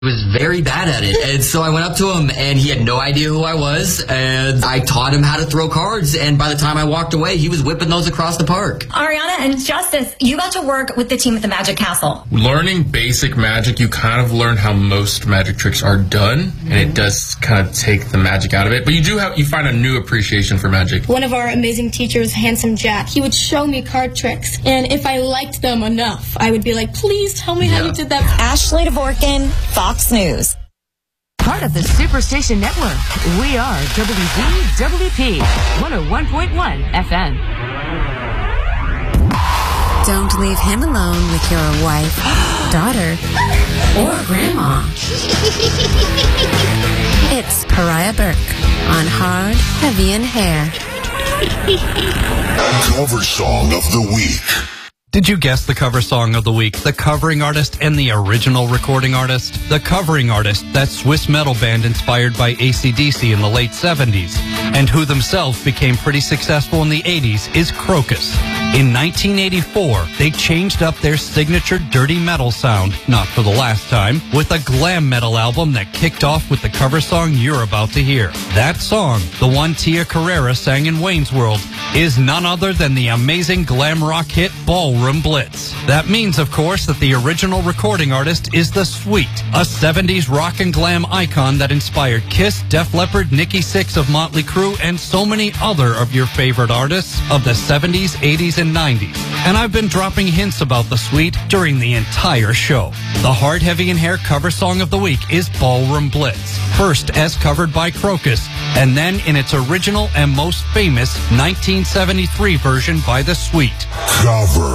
was very bad at it. And so I went up to him, and he had no idea who I was, and I taught him how to throw cards, and by the time I walked away, he was whipping those across the park. Ariana and Justice, you got to work with the team at the Magic Castle. Learning basic magic, you kind of learn how most magic tricks are done, and it does kind of take the magic out of it. But you find a new appreciation for magic. One of our amazing teachers, Handsome Jack, he would show me card tricks, and if I liked them enough, I would be like, please tell me how you did that. Ashley Dvorkin, Fox News. Part of the Superstation Network. We are WDWP 101.1 FM. Don't leave him alone with your wife, daughter, or grandma. It's Pariah Burke on Hard, Heavy, and Hair. Cover Song of the Week. Did you guess the cover song of the week? The covering artist and the original recording artist? The covering artist, that Swiss metal band inspired by AC/DC in the late 70s, and who themselves became pretty successful in the 80s, is Krokus. In 1984, they changed up their signature dirty metal sound, not for the last time, with a glam metal album that kicked off with the cover song you're about to hear. That song, the one Tia Carrera sang in Wayne's World, is none other than the amazing glam rock hit Ballroom Blitz. That means, of course, that the original recording artist is The Sweet, a 70s rock and glam icon that inspired Kiss, Def Leppard, Nikki Sixx of Motley Crue, and so many other of your favorite artists of the 70s, 80s, and 90s. And I've been dropping hints about The Sweet during the entire show. The Hard, Heavy, and Hair cover song of the week is Ballroom Blitz, first as covered by Krokus, and then in its original and most famous 1973 version by The Sweet. Cover.